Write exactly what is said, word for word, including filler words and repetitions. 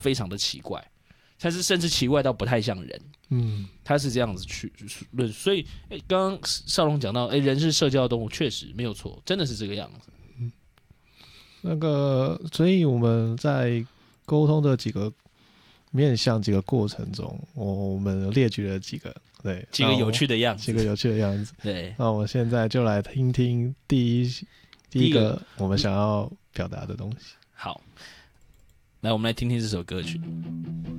非常的奇怪，但是甚至奇怪到不太像人。 嗯， 他是这样子去论，所以刚刚少龙讲到，哎，人是社交动物，确实没有错，真的是这个样子。 嗯，那个，所以我们在沟通的几个面向、几个过程中，我们列举了几个，对， 几个有趣的样子， 几个有趣的样子。 对， 那我们现在就来听听第一第一个我们想要表达的东西。 好，来，我们来听听这首歌曲。